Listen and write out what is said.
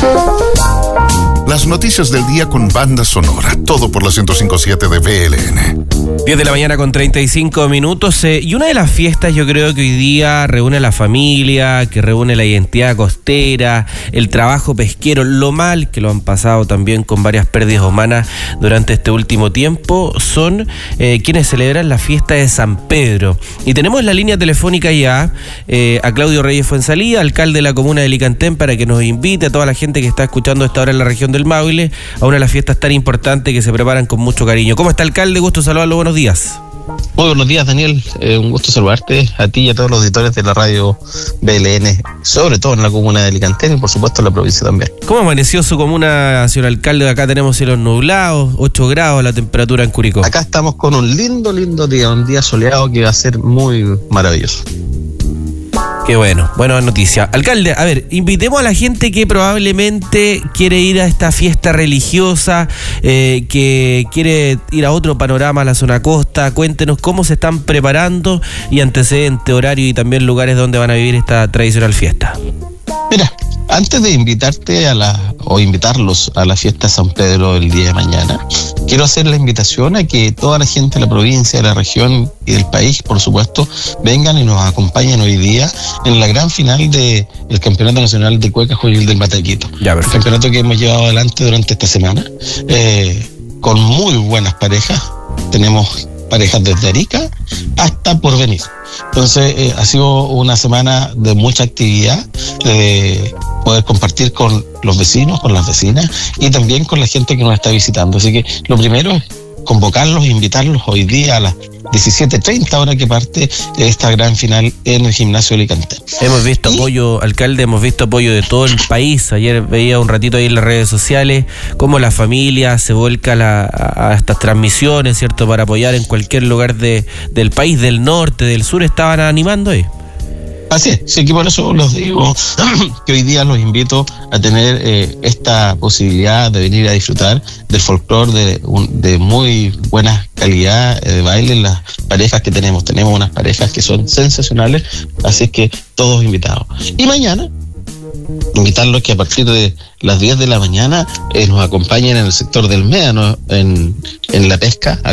Las noticias del día con banda sonora, todo por la 105.7 de BLN. 10 de la mañana con 35 minutos. Y una de las fiestas yo creo que hoy día reúne a la familia, que reúne la identidad costera, el trabajo pesquero, lo mal que lo han pasado también con varias pérdidas humanas durante este último tiempo, son quienes celebran la fiesta de San Pedro. Y tenemos en la línea telefónica ya a Claudio Reyes Fuenzalía, alcalde de la comuna de Licantén, para que nos invite a toda la gente que está escuchando a esta hora en la región del Maule a una de las fiestas tan importantes que se preparan con mucho cariño. ¿Cómo está, alcalde? Gusto saludarlo, buenos días. Muy buenos días, Daniel. Un gusto saludarte a ti y a todos los auditores de la radio BLN, sobre todo en la comuna de Licantén y por supuesto en la provincia también. ¿Cómo amaneció su comuna, señor alcalde? Acá tenemos cielos nublados, 8 grados la temperatura en Curicó. Acá estamos con un lindo día, un día soleado que va a ser muy maravilloso. Qué bueno, buena noticia. Alcalde, a ver, invitemos a la gente que probablemente quiere ir a esta fiesta religiosa, que quiere ir a otro panorama, a la zona costa. Cuéntenos cómo se están preparando y antecedente, horario y también lugares donde van a vivir esta tradicional fiesta. Mira, antes de invitarte invitarlos a la fiesta de San Pedro el día de mañana, quiero hacer la invitación a que toda la gente de la provincia, de la región y del país, por supuesto, vengan y nos acompañen hoy día en la gran final del Campeonato Nacional de Cueca Juvenil del Mataquito. Ya, perfecto. El campeonato que hemos llevado adelante durante esta semana, con muy buenas parejas. Tenemos parejas desde Arica hasta Porvenir. Entonces ha sido una semana de mucha actividad, de poder compartir con los vecinos, con las vecinas y también con la gente que nos está visitando. Así que lo primero es convocarlos e invitarlos hoy día a las 17:30, hora que parte esta gran final en el gimnasio de Licantén. Hemos visto apoyo, alcalde, hemos visto apoyo de todo el país. Ayer veía un ratito ahí en las redes sociales cómo la familia se vuelca a estas transmisiones, ¿cierto? Para apoyar en cualquier lugar del país, del norte, del sur, estaban animando ahí. Así es, sí, que por eso los digo que hoy día los invito a tener esta posibilidad de venir a disfrutar del folclore de muy buena calidad de baile. Las parejas que tenemos unas parejas que son sensacionales, así que todos invitados. Y mañana, invitarlos que a partir de las 10 de la mañana nos acompañen en el sector del Médano, en la pesca, acá